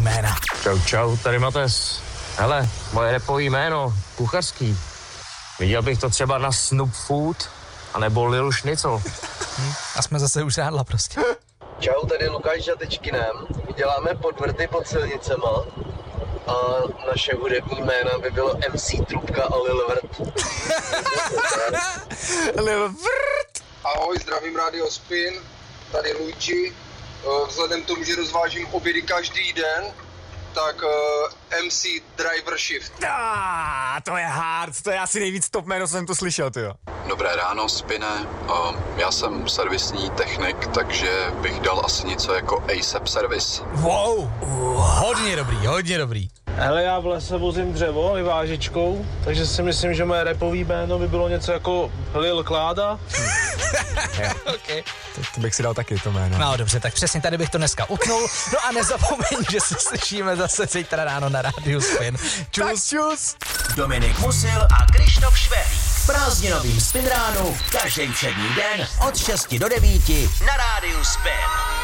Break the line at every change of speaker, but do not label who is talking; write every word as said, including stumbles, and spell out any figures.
jména.
Čau, čau, tady Mates. Hele, moje repový jméno, kuchařský. Viděl bych to třeba na Snoop Food, anebo Lil Schnitzel.
Hm, a jsme zase už rádla prostě.
Čau, tady Lukáš Žatečkinem. Děláme podvrty pod silnicema a naše hudební jména by bylo M C Trubka a Lil Vrt.
Lil Vrt!
Ahoj, zdravím Radio Spin, tady Luigi. Vzhledem k tomu, že rozvážím obědy každý den, tak uh, M C Driver Shift.
Ah, to je hard, to je asi nejvíc top jméno, co jsem tu slyšel, tyjo.
Dobré ráno, Spine. Uh, já jsem servisní technik, takže bych dal asi něco jako ASAP Service.
Wow, uh, hodně dobrý, hodně dobrý.
Hele, já v lese vozím dřevo vyvážičkou, takže si myslím, že moje rapový jméno by bylo něco jako Lil Kláda.
Okay.
To, to bych si dal taky to jméno.
No dobře, tak přesně tady bych to dneska utnul. No a nezapomeň, že se slyšíme zase zítra ráno na Rádiu Spin. Čus, tak čus.
Dominik Musil a Krištof Švehlík v prázdninovým Spin ránu každý všední den od šesti do devíti na Rádiu Spin.